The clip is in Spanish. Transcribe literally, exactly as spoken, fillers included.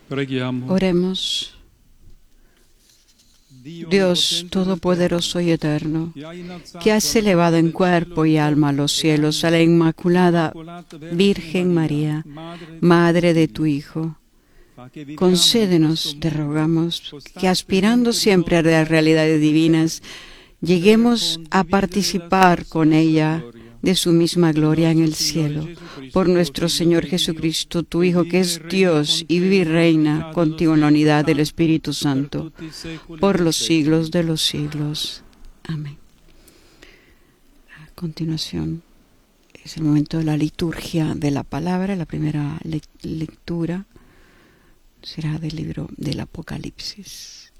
Preghiamo. Oremos. Dios Todopoderoso y Eterno, que has elevado en cuerpo y alma a los cielos a la Inmaculada Virgen María, Madre de tu Hijo, concédenos, te rogamos, que aspirando siempre a las realidades divinas, lleguemos a participar con ella de su misma gloria en el cielo. Por nuestro Señor Jesucristo, tu Hijo, que es Dios y vive y reina contigo en la unidad del Espíritu Santo, por los siglos de los siglos. Amén. A continuación es el momento de la liturgia de la palabra. La primera le lectura será del libro del Apocalipsis.